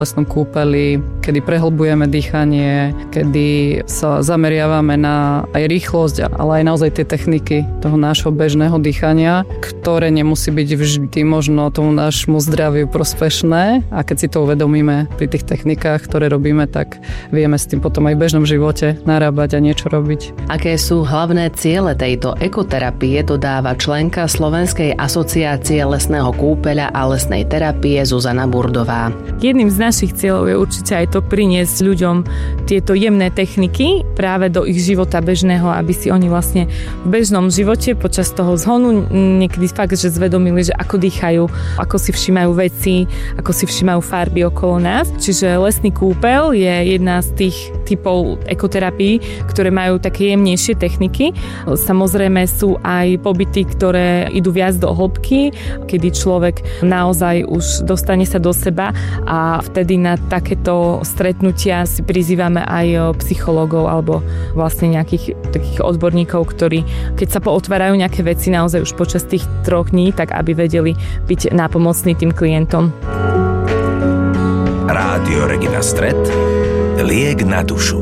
lesnom kúpeli, kedy prehlbujeme dýchanie, kedy sa zameriavame na aj rýchlosť, ale aj naozaj tie techniky toho nášho bežného dýchania, ktoré nemusí byť vždy možno tomu nášmu zdraviu prospešné. A keď si to uvedomíme pri tých technikách, ktoré robíme, tak vieme s tým potom aj v bežnom živote narábať a niečo robiť. Aké sú hlavné ciele tejto ekoterapie, dodáva členka Slovenskej asociácie lesného kúpeľa a lesnej terapie Zuzana Burdová. Jedným z našich cieľov je určite aj to priniesť ľuďom tieto jemné techniky práve do ich života bežného, aby si oni vlastne v bežnom živote počas toho zhonu niekedy fakt, že zvedomili, že ako dýchajú, ako si všímajú veci, ako si všímajú farby okolo nás. Čiže lesný kúpeľ je jedna z tých typov ekoterapií, ktoré majú také jemnejšie techniky. Samozrejme sú aj pobyty, ktoré idú viac do hĺbky, kedy človek naozaj už dostane sa do seba a vtedy na takéto stretnutia si prizývame aj psychológov alebo vlastne nejakých takých odborníkov, ktorí keď sa pootvárajú nejaké veci naozaj už počas tých 3 dní, tak aby vedeli byť nápomocní tým klientom. Rádio Regina Stret, liek na dušu.